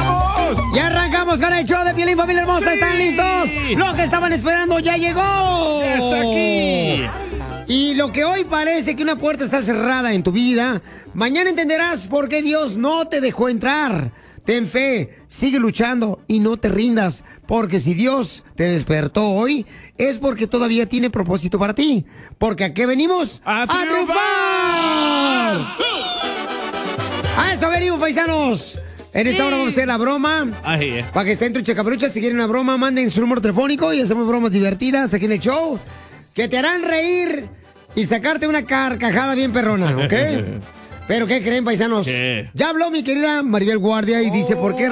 Ya arrancamos con el show de Piolín, familia hermosa. ¿Están listos? Lo que estaban esperando ya llegó. ¡Es aquí! Y lo que hoy parece que una puerta está cerrada en tu vida, mañana entenderás por qué Dios no te dejó entrar. Ten fe, sigue luchando y no te rindas, porque si Dios te despertó hoy, es porque todavía tiene propósito para ti. Porque ¿a qué venimos? ¡A triunfar! ¡A eso venimos, paisanos! En esta hora vamos a hacer la broma. Para que estén entre caperuchas. Si quieren una broma, manden su número telefónico y hacemos bromas divertidas aquí en el show que te harán reír y sacarte una carcajada bien perrona, ¿ok? Pero ¿qué creen, paisanos? ¿Qué? Ya habló mi querida Maribel Guardia y dice por qué